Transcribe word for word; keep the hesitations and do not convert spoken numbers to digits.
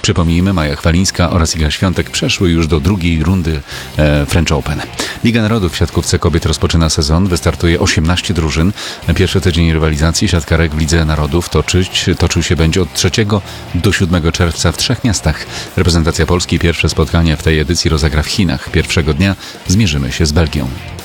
Przypomnijmy, Maja Chwalińska oraz Iga Świątek przeszły już do drugiej rundy e, French Open. Liga Narodów w siatkówce kobiet rozpoczyna sezon. Wystartuje osiemnaście drużyn. Pierwszy tydzień rywalizacji siatkarek w Lidze Narodów toczyć, toczył się będzie od trzeciego do siódmego czerwca w trzech miastach. Reprezentacja Polski pierwsze spotkanie w tej edycji rozegra w Chinach. Pierwszego dnia zmierzymy się z Belgią.